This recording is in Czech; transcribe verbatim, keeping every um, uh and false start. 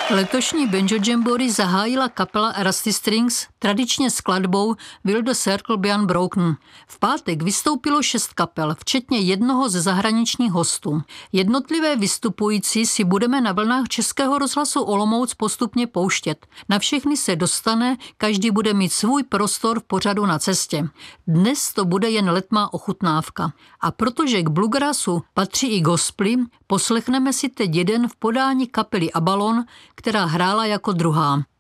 Letošní Banjo Jamboree zahájila kapela Rusty Strings tradičně skladbou Will the Circle Be Unbroken. V pátek vystoupilo šest kapel, včetně jednoho ze zahraničních hostů. Jednotlivé vystupující si budeme na vlnách Českého rozhlasu Olomouc postupně pouštět. Na všechny se dostane, každý bude mít svůj prostor v pořadu Na cestě. Dnes to bude jen letmá ochutnávka. A protože k bluegrassu patří i gospely, poslechneme si teď jeden v podání kapely Abalon, která hrála jako druhá.